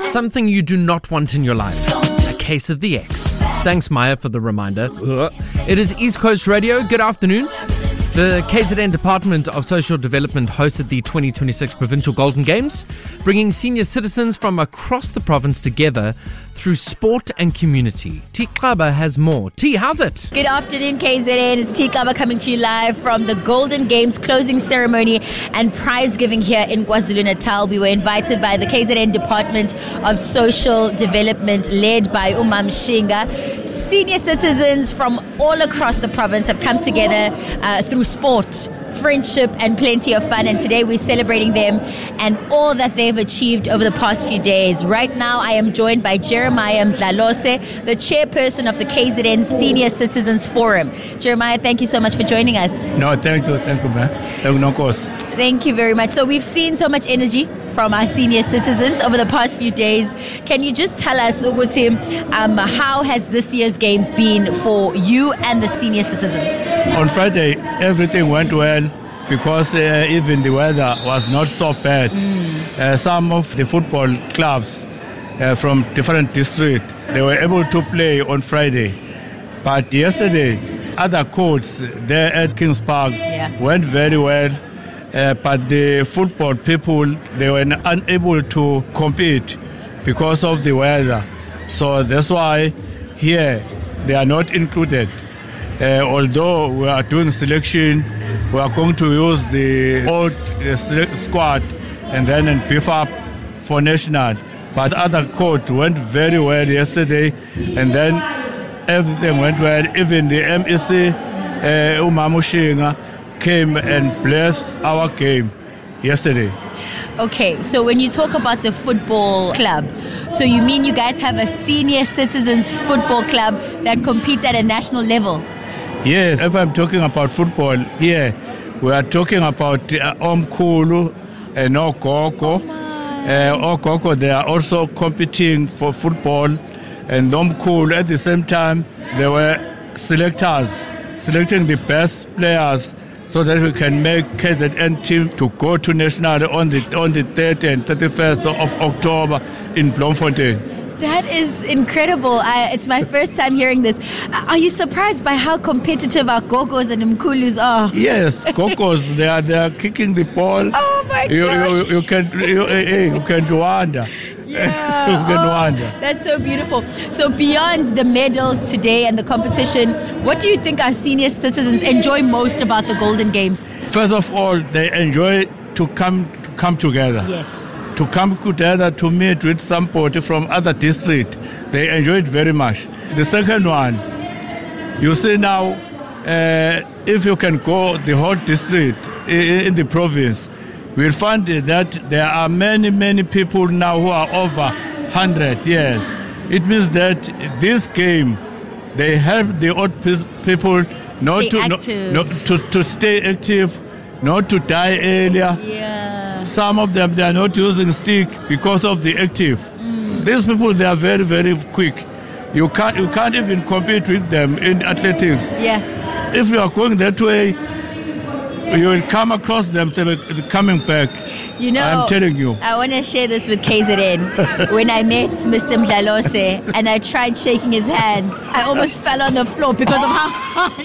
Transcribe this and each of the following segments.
Something you do not want in your life. A case of the X. Thanks, Maya, for the reminder. It is East Coast Radio. Good afternoon. The KZN Department of Social Development hosted the 2026 Provincial Golden Games, bringing senior citizens from across the province together through sport and community. T. Klaba has more. T, how's it? Good afternoon, KZN. It's T. Klaba coming to you live from the Golden Games closing ceremony and prize giving here in KwaZulu-Natal. We were invited by the KZN Department of Social Development, led by Umam Shinga. Senior citizens from all across the province have come together through sport, friendship, and plenty of fun. And today we're celebrating them and all that they've achieved over the past few days. Right now, I am joined by Jeremiah Mdlalose, the chairperson of the KZN Senior Citizens Forum. Jeremiah, thank you so much for joining us. No, thank you, man. Thank you very much. So we've seen so much energy from our senior citizens over the past few days. Can you just tell us, Ugutim, how has this year's games been for you and the senior citizens? On Friday, everything went well because even the weather was not so bad. Some of the football clubs from different districts, they were able to play on Friday. But yesterday, other courts there at Kings Park went very well. But the football people, they were unable to compete because of the weather. So that's why here they are not included. Although we are doing selection, we are going to use the old squad and then beef up for national. But other court went very well yesterday, and then everything went well. Even the MEC, Umamushinga, came and blessed our game yesterday. Okay, so when you talk about the football club, so you mean you guys have a senior citizens football club that competes at a national level? Yes, if I'm talking about football here, we are talking about Omkhulu and Okoko. Okoko, they are also competing for football, and Omkhulu at the same time, they were selectors, selecting the best players so that we can make KZN team to go to national on the 30th and 31st of October in Bloemfontein. That is incredible. It's my first time hearing this. Are you surprised by how competitive our Gogos and Mkulus are? Yes, Gogos, they are kicking the ball. Oh my gosh. You can wonder. Yeah, that's so beautiful. So beyond the medals today and the competition, what do you think our senior citizens enjoy most about the Golden Games? First of all, they enjoy to come together. Yes. To come together to meet with somebody from other district. They enjoy it very much. The second one, you see now, if you can go the whole district in the province, we'll find that there are many people now who are over 100 years. It means that this game, they help the old people to stay active, not to die earlier. Yeah. Some of them, they are not using stick because of the active. These people, they are very, very quick. You can't even compete with them in athletics. Yeah. If you are going that way, you will come across them coming back. You know, I'm telling you. I want to share this with KZN. When I met Mr. Mdlalose and I tried shaking his hand, I almost fell on the floor because of how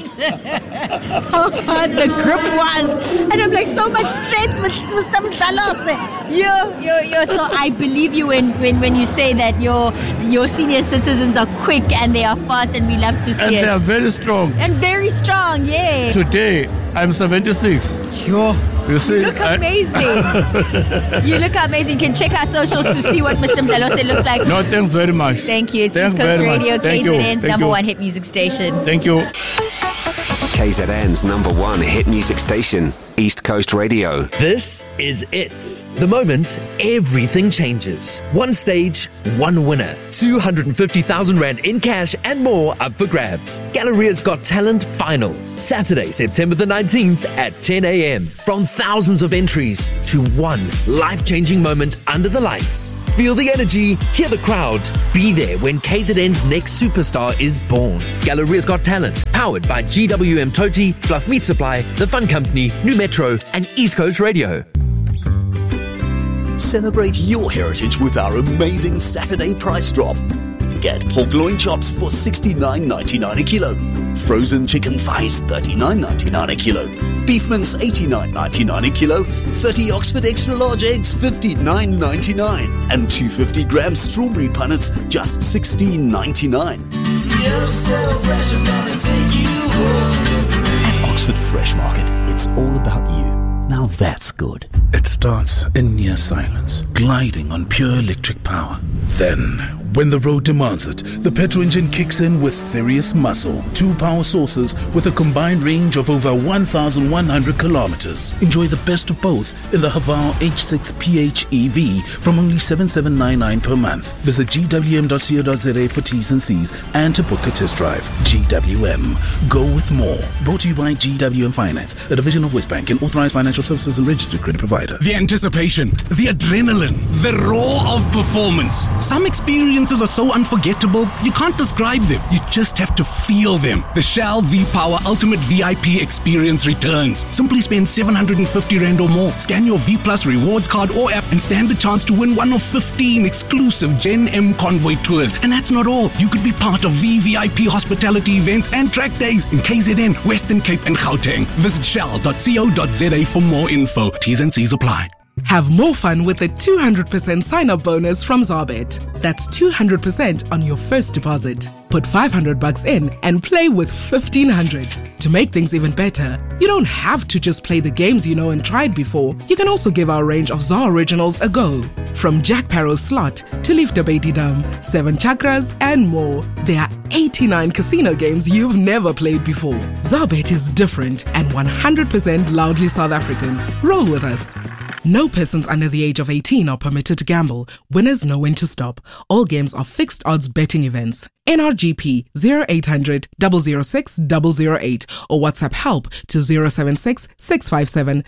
hard the grip was. And I'm like, so much strength with Mr. Mdlalose. You're so I believe you when you say that your senior citizens are quick and they are fast, and we love to see and it. And they are very strong. And very strong, yeah. Today, I'm 76. Sure. You see, you look amazing. You look amazing. You can check our socials to see what Mr. Mdlalose looks like. No, thanks very much. Thank you. It's East Coast Radio, KZN's number one hit music station. Thank you. KZN's number one hit music station, East Coast Radio. This is it. The moment everything changes. One stage, one winner. 250,000 Rand in cash and more up for grabs. Galleria's Got Talent Final. Saturday, September the 19th at 10 a.m. From thousands of entries to one life-changing moment under the lights. Feel the energy, hear the crowd. Be there when KZN's next superstar is born. Galleria's Got Talent, powered by GWM Toti, Fluff Meat Supply, The Fun Company, New Metro, and East Coast Radio. Celebrate your heritage with our amazing Saturday price drop. Get pork loin chops for $69.99 a kilo. Frozen chicken thighs $39.99 a kilo. Beef mince $89.99 a kilo. 30 Oxford extra large eggs $59.99. And 250-gram strawberry punnets just $16.99. You're so fresh, I'm gonna take you home. At Oxford Fresh Market, it's all about you. Now that's good. It starts in near silence, gliding on pure electric power. Then, when the road demands it, the petrol engine kicks in with serious muscle. 2 power sources with a combined range of over 1,100 kilometers. Enjoy the best of both in the Haval H6 PHEV from only $7,799 per month. Visit gwm.co.za for T's and C's and to book a test drive. GWM. Go with more. Brought to you by GWM Finance, a division of Westbank and authorized financial services and registered credit provider. The anticipation, the adrenaline, the roar of performance. Some experiences are so unforgettable, you can't describe them. You just have to feel them. The Shell V-Power Ultimate VIP Experience returns. Simply spend 750 Rand or more. Scan your V Plus rewards card or app and stand a chance to win one of 15 exclusive Gen M Convoy tours. And that's not all. You could be part of VVIP hospitality events and track days in KZN, Western Cape and Gauteng. Visit shell.co.za for more info. T's and C's apply. Have more fun with a 200% sign-up bonus from Zarbet. That's 200% on your first deposit. Put $500 in and play with $1,500. To make things even better, you don't have to just play the games you know and tried before. You can also give our range of ZAR originals a go. From Jack Paro's Slot to Leaf Debate Dam, 7 Chakras and more. There are 89 casino games you've never played before. Zarbet is different and 100% loudly South African. Roll with us. No persons under the age of 18 are permitted to gamble. Winners know when to stop. All games are fixed odds betting events. NRGP 0800 006 008 or WhatsApp help to 076 657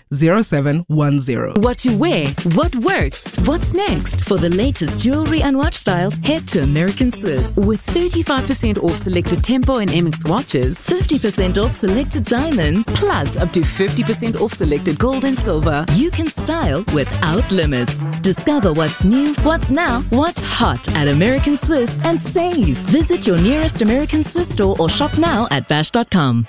0710. What to wear, what works, what's next? For the latest jewelry and watch styles, head to American Swiss. With 35% off selected Tempo and MX watches, 50% off selected diamonds, plus up to 50% off selected gold and silver. You can style without limits. Discover what's new, what's now, what's hot at American Swiss and save. Visit your nearest American Swiss store or shop now at bash.com.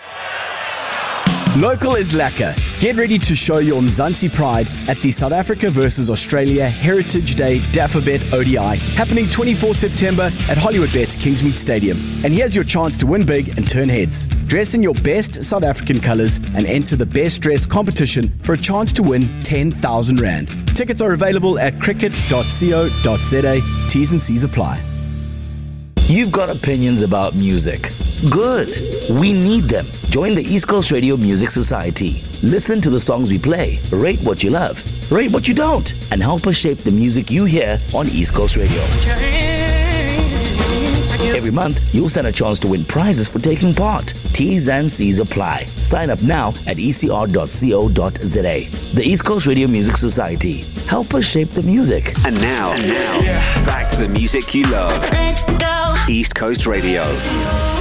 Local is lekker. Get ready to show your Mzansi pride at the South Africa vs Australia Heritage Day Dafabet ODI, happening 24th September at Hollywoodbets Kingsmead Stadium. And here's your chance to win big and turn heads. Dress in your best South African colours and enter the best dress competition for a chance to win 10,000 Rand. Tickets are available at cricket.co.za. T's and C's apply. You've got opinions about music. Good. We need them. Join the East Coast Radio Music Society. Listen to the songs we play. Rate what you love. Rate what you don't. And help us shape the music you hear on East Coast Radio. Every month, you'll stand a chance to win prizes for taking part. T's and C's apply. Sign up now at ecr.co.za. The East Coast Radio Music Society. Help us shape the music. And now, back to the music you love. Let's go. East Coast Radio.